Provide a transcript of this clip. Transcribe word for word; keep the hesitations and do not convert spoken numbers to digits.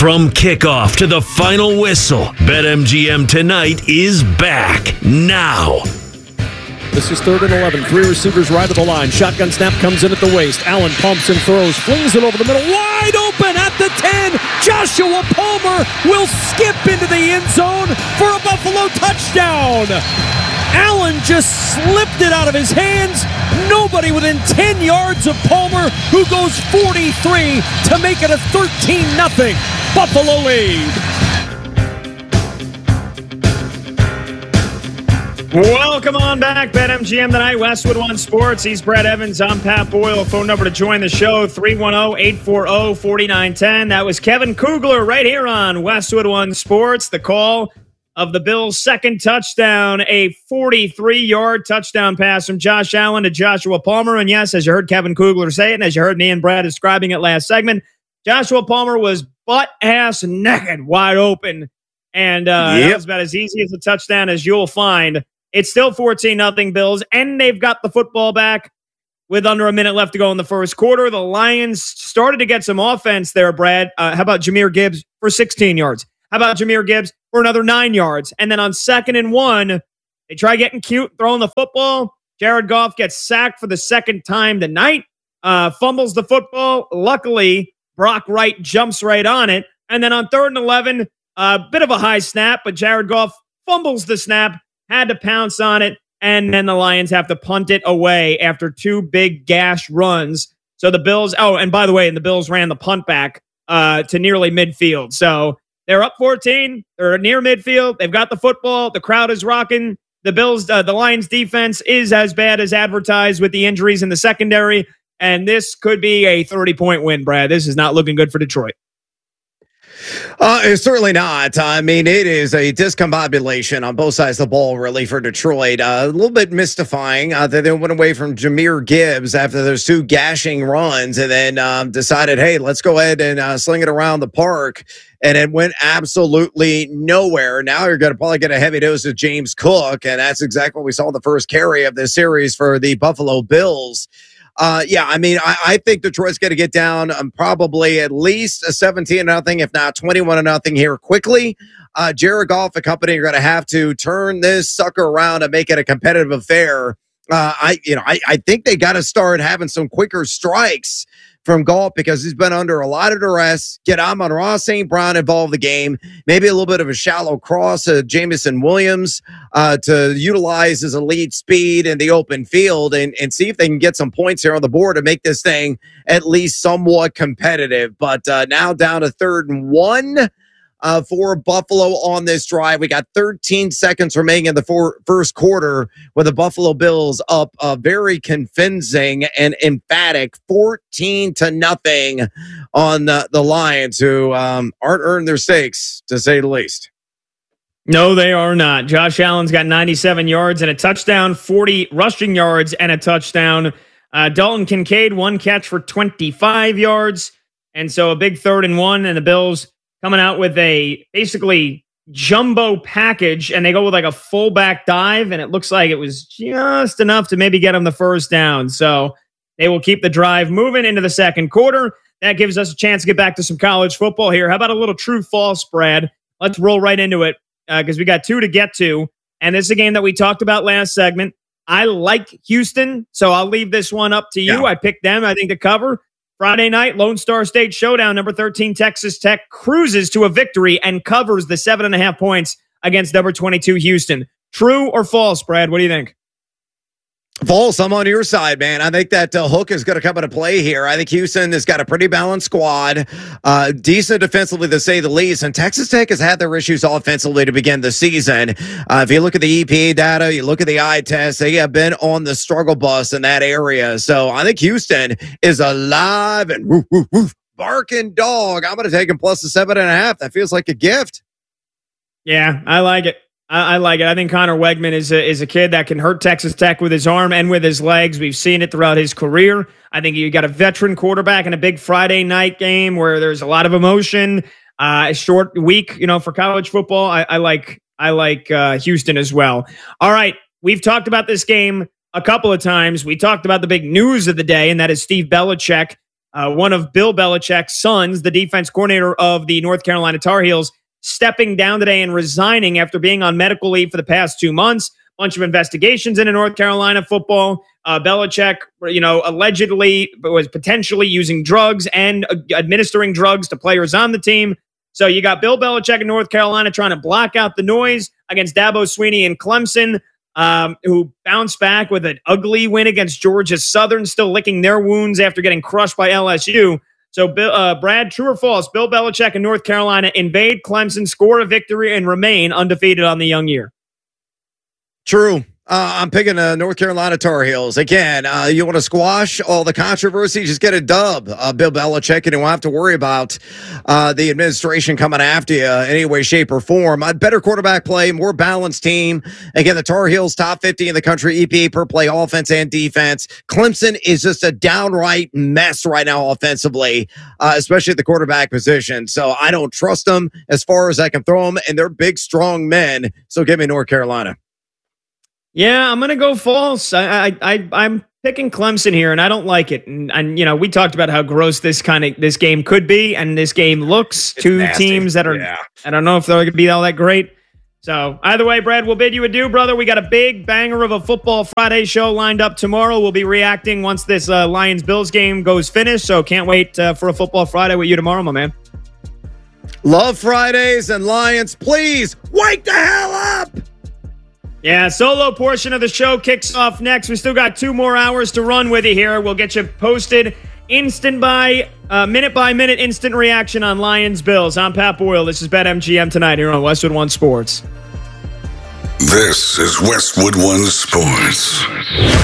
From kickoff to the final whistle, BetMGM Tonight is back now. This is third and eleven. Three receivers right of the line. Shotgun snap comes in at the waist. Allen pumps and throws. Flings it over the middle. Wide open at the ten. Joshua Palmer will skip into the end zone for a Buffalo touchdown. Allen just slipped it out of his hands. Nobody within ten yards of Palmer, who goes forty-three to make it a thirteen nothing Buffalo lead. Welcome on back, BetMGM Tonight, Westwood One Sports. He's Brett Evans. I'm Pat Boyle. Phone number to join the show, three one zero, eight four zero, four nine one zero. That was Kevin Kugler right here on Westwood One Sports. The call of the Bills' second touchdown, a forty-three-yard touchdown pass from Josh Allen to Joshua Palmer. And yes, as you heard Kevin Kugler say it, and as you heard me and Brad describing it last segment, Joshua Palmer was butt-ass naked, wide open. And uh, yep. That was about as easy as a touchdown as you'll find. It's still fourteen nothing Bills, and they've got the football back with under a minute left to go in the first quarter. The Lions started to get some offense there, Brad. Uh, how about Jahmyr Gibbs for sixteen yards? How about Jahmyr Gibbs for another nine yards? And then on second and one, they try getting cute, throwing the football. Jared Goff gets sacked for the second time tonight, uh, fumbles the football. Luckily, Brock Wright jumps right on it. And then on third and eleven, a uh, bit of a high snap, but Jared Goff fumbles the snap, had to pounce on it, and then the Lions have to punt it away after two big gash runs. So the Bills, oh, and by the way, the Bills ran the punt back uh, to nearly midfield. So they're up fourteen. They're near midfield. They've got the football. The crowd is rocking. The Bills, uh, the Lions defense is as bad as advertised with the injuries in the secondary, and this could be a thirty-point win, Brad. This is not looking good for Detroit. Uh, it's certainly not. I mean, it is a discombobulation on both sides of the ball, really, for Detroit. Uh, a little bit mystifying uh, that they went away from Jahmyr Gibbs after those two gashing runs and then um, decided, hey, let's go ahead and uh, sling it around the park. And it went absolutely nowhere. Now you're going to probably get a heavy dose of James Cook, and that's exactly what we saw in the first carry of this series for the Buffalo Bills. Uh, yeah, I mean, I, I think Detroit's going to get down um, probably at least a seventeen to nothing, if not twenty-one to nothing here quickly. Uh, Jared Goff and company are going to have to turn this sucker around and make it a competitive affair. Uh, I, you know, I, I think they got to start having some quicker strikes from Goff because he's been under a lot of duress. Get Amon-Ra Saint Brown involved in the game. Maybe a little bit of a shallow cross to Jameson Williams uh, to utilize his elite speed in the open field and, and see if they can get some points here on the board to make this thing at least somewhat competitive. But uh, now down to third and one uh, for Buffalo on this drive. We got thirteen seconds remaining in the four, first quarter with the Buffalo Bills up a very convincing and emphatic fourteen to nothing on the, the Lions, who um, aren't earning their stakes, to say the least. No, they are not. Josh Allen's got ninety-seven yards and a touchdown, forty rushing yards and a touchdown. Uh, Dalton Kincaid, one catch for twenty-five yards. And so a big third and one, and the Bills coming out with a basically jumbo package, and they go with like a fullback dive, and it looks like it was just enough to maybe get them the first down. So they will keep the drive moving into the second quarter. That gives us a chance to get back to some college football here. How about a little true-false, Brad? Let's roll right into it because uh, we got two to get to, and this is a game that we talked about last segment. I like Houston, so I'll leave this one up to you. Yeah. I picked them, I think, to cover. Friday night, Lone Star State Showdown, number thirteen, Texas Tech cruises to a victory and covers the seven and a half points against number twenty-two, Houston. True or false, Brad? What do you think? False. I'm on your side, man. I think that uh, hook is going to come into play here. I think Houston has got a pretty balanced squad, uh, decent defensively to say the least, and Texas Tech has had their issues offensively to begin the season. Uh, if you look at the E P A data, you look at the eye test, they have been on the struggle bus in that area. So I think Houston is alive and woof, woof, woof, barking dog. I'm going to take him plus the seven and a half. That feels like a gift. Yeah, I like it. I like it. I think Connor Wegman is a, is a kid that can hurt Texas Tech with his arm and with his legs. We've seen it throughout his career. I think you got a veteran quarterback in a big Friday night game where there's a lot of emotion. Uh, a short week, you know, for college football. I, I like I like uh, Houston as well. All right, we've talked about this game a couple of times. We talked about the big news of the day, and that is Steve Belichick uh, one of Bill Belichick's sons, the defense coordinator of the North Carolina Tar Heels, stepping down today and resigning after being on medical leave for the past two months. Bunch of investigations into North Carolina football. Uh, Belichick, you know, allegedly was potentially using drugs and uh, administering drugs to players on the team. So you got Bill Belichick in North Carolina trying to block out the noise against Dabo Swinney and Clemson, um, who bounced back with an ugly win against Georgia Southern, still licking their wounds after getting crushed by L S U. So, Bill, uh, Brad, true or false, Bill Belichick in North Carolina invade Clemson, score a victory, and remain undefeated on the young year? True. Uh, I'm picking the North Carolina Tar Heels. Again, uh, you want to squash all the controversy, just get a dub. Uh, Bill Belichick, and you won't have to worry about uh, the administration coming after you in any way, shape, or form. A better quarterback play, more balanced team. Again, the Tar Heels, top fifty in the country, E P A per play, offense and defense. Clemson is just a downright mess right now offensively, uh, especially at the quarterback position. So I don't trust them as far as I can throw them, and they're big, strong men. So give me North Carolina. Yeah, I'm going to go false. I, I, I, I'm picking Clemson here, and I don't like it. And, and you know, we talked about how gross this kind of this game could be, and this game looks. It's two nasty. teams that are. Yeah. I don't know if they're going to be all that great. So either way, Brad, we'll bid you adieu, brother. We got a big banger of a Football Friday show lined up tomorrow. We'll be reacting once this uh, Lions-Bills game goes finished. So can't wait uh, for a Football Friday with you tomorrow, my man. Love Fridays, and Lions, please wake the hell up. Yeah, solo portion of the show kicks off next. We still got two more hours to run with you here. We'll get you posted instant by, uh, minute by minute instant reaction on Lions Bills. I'm Pat Boyle. This is BetMGM tonight here on Westwood One Sports. This is Westwood One Sports.